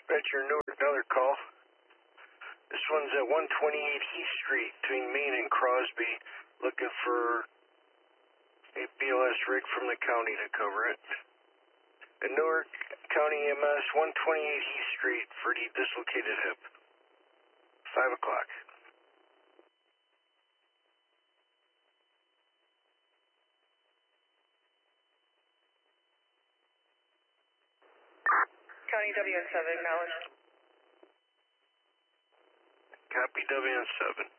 Dispatcher Newark, another call. This one's at 128 Heath Street between Main and Crosby, looking for a BLS rig from the county to cover it. At Newark County EMS, 128 Heath Street for the dislocated hip. 5 o'clock. County WN7, acknowledged. Copy WN7.